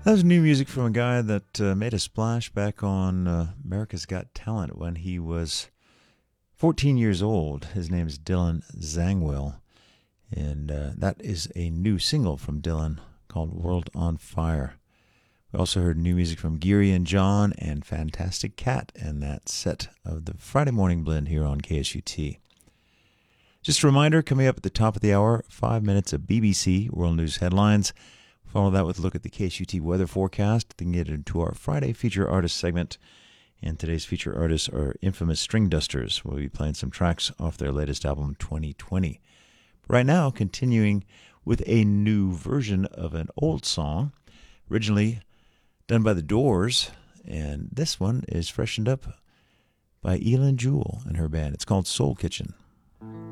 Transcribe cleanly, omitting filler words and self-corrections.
That was new music from a guy that made a splash back on America's Got Talent when he was 14 years old. His name is Dylan Zangwill, and that is a new single from Dylan called World on Fire. We also heard new music from Geary and John and Fantastic Cat in that set of the Friday Morning Blend here on KSUT. Just a reminder, coming up at the top of the hour, 5 minutes of BBC World News headlines. Follow that with a look at the KSUT weather forecast. Then get into our Friday feature artist segment. And today's feature artists are Infamous String Dusters. We'll be playing some tracks off their latest album, 2020. But right now, continuing with a new version of an old song, originally done by The Doors. And this one is freshened up by Elin Jewell and her band. It's called Soul Kitchen.